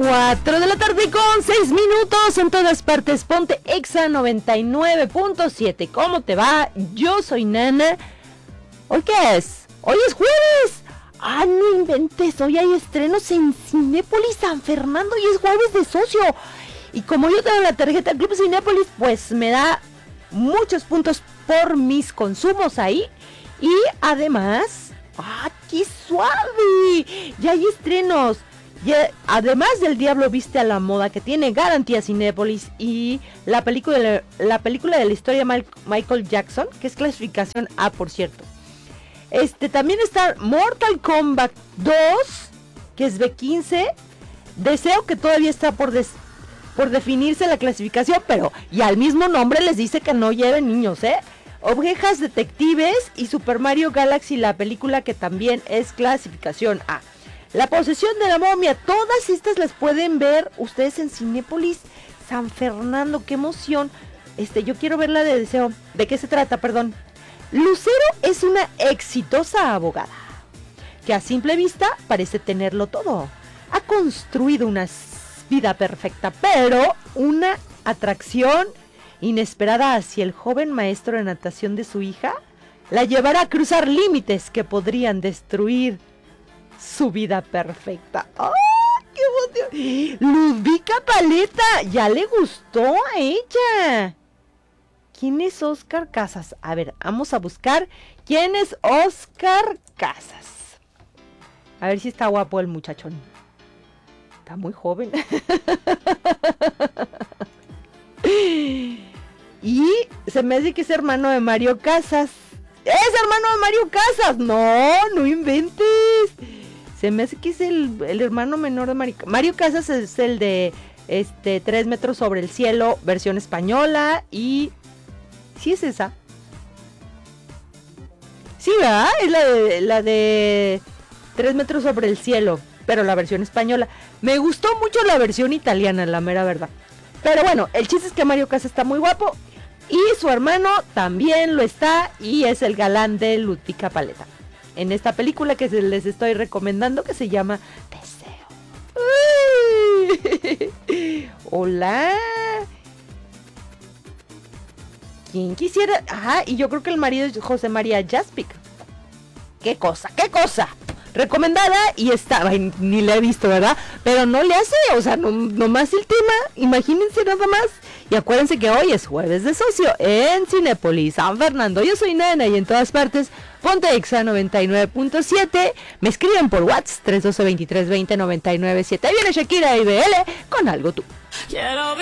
4 de la tarde con 6 minutos en todas partes. Ponte Exa 99.7. ¿Cómo te va? Yo soy Nana. ¿Hoy qué es? ¡Hoy es jueves! ¡Ah, no inventes! Hoy hay estrenos en Cinépolis San Fernando y es jueves de socio. Y como yo tengo la tarjeta Club Cinépolis, pues me da muchos puntos por mis consumos ahí. Y además... ¡ah, qué suave! Ya hay estrenos. Además del Diablo Viste a la Moda, que tiene garantía Cinépolis, y la película de la historia Michael Jackson, que es clasificación A, por cierto. También está Mortal Kombat 2, que es B15. Deseo que todavía está por definirse la clasificación, pero y al mismo nombre les dice que no lleven niños, Ovejas Detectives y Super Mario Galaxy, la película, que también es clasificación A. La posesión de la momia, todas estas las pueden ver ustedes en Cinépolis San Fernando. ¡Qué emoción! Yo quiero ver la de Deseo. ¿De qué se trata? Perdón. Lucero es una exitosa abogada que a simple vista parece tenerlo todo. Ha construido una vida perfecta, pero una atracción inesperada hacia el joven maestro de natación de su hija la llevará a cruzar límites que podrían destruir su vida perfecta. ¡Oh, qué emoción! Ludvika Paleta, ya le gustó a ella. ¿Quién es Oscar Casas? A ver, vamos a buscar quién es Oscar Casas. A ver si está guapo el muchachón. Está muy joven. Y se me hace que es hermano de Mario Casas. ¡Es hermano de Mario Casas! No inventes. Se me hace que es el hermano menor de Mario Casas. Es el de 3 metros sobre el cielo, versión española. Y... ¿sí es esa? Sí, ¿verdad? Es la de 3 metros sobre el cielo, pero la versión española. Me gustó mucho la versión italiana, la mera verdad. Pero bueno, el chiste es que Mario Casas está muy guapo. Y su hermano también lo está. Y es el galán de Ludvika Paleta. En esta película que les estoy recomendando, que se llama Deseo. Hola. ¿Quién quisiera? Ajá, y yo creo que el marido es José María Jaspic. ¿Qué cosa? Recomendada y está, ay, ni la he visto, ¿verdad? Pero no le hace, o sea, no más el tema, imagínense nada más. Y acuérdense que hoy es jueves de socio en Cinépolis San Fernando. Yo soy Nana y en todas partes, ponte Exa 99.7. Me escriben por WhatsApp 312-2320-997. Ahí viene Shakira y BL con Algo Tú. Quiero